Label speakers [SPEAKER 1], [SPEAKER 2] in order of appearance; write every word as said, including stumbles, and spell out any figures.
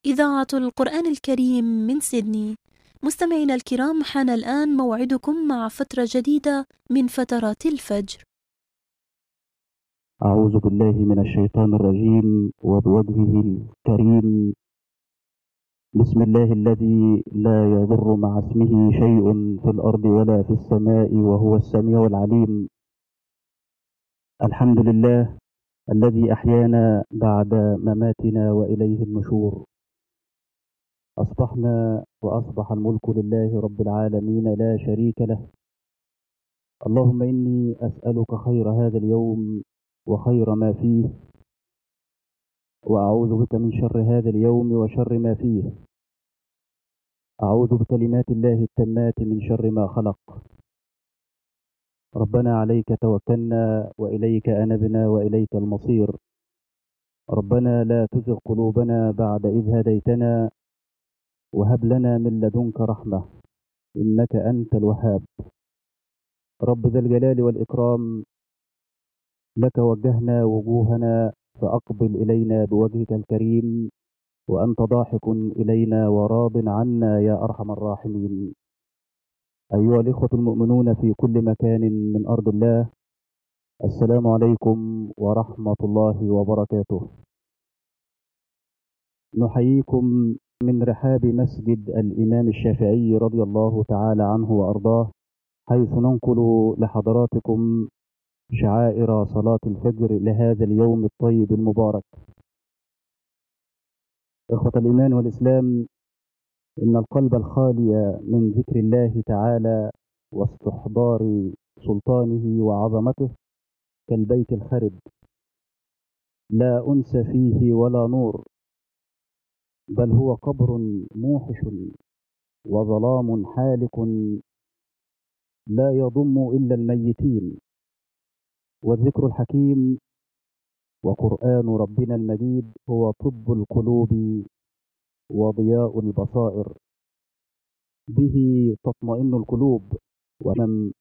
[SPEAKER 1] إذاعة القرآن الكريم من سيدني. مستمعينا الكرام، حان الآن موعدكم مع فترة جديدة من فترات الفجر.
[SPEAKER 2] أعوذ بالله من الشيطان الرجيم وبوجهه الكريم. بسم الله الذي لا يضر مع اسمه شيء في الأرض ولا في السماء وهو السميع العليم. الحمد لله الذي أحيانا بعد مماتنا وإليه النشور. أصبحنا وأصبح الملك لله رب العالمين لا شريك له. اللهم إني أسألك خير هذا اليوم وخير ما فيه، وأعوذ بك من شر هذا اليوم وشر ما فيه. أعوذ بكلمات الله التامات من شر ما خلق. ربنا عليك توكلنا وإليك أنبنا وإليك المصير. ربنا لا تزغ قلوبنا بعد إذ هديتنا وهب لنا من لدنك رحمة إنك أنت الوهاب. رب ذا الجلال والإكرام، لك وجهنا وجوهنا فأقبل إلينا بوجهك الكريم وأنت ضاحك إلينا وراض عنا يا أرحم الراحمين. أيها الإخوة المؤمنون في كل مكان من أرض الله، السلام عليكم ورحمة الله وبركاته. نحييكم من رحاب مسجد الإمام الشافعي رضي الله تعالى عنه وأرضاه، حيث ننقل لحضراتكم شعائر صلاة الفجر لهذا اليوم الطيب المبارك. إخوة الإيمان والإسلام، إن القلب الخالي من ذكر الله تعالى واستحضار سلطانه وعظمته كالبيت الخرب، لا أنس فيه ولا نور، بل هو قبر موحش وظلام حالك لا يضم إلا الميتين. والذكر الحكيم وقرآن ربنا المجيد هو طب القلوب وضياء البصائر، به تطمئن القلوب. ومن